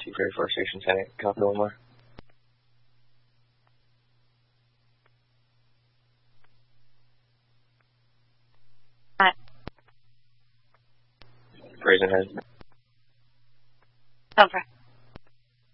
234 Station Senate, copy one more. Hi. Brazen Head. Over.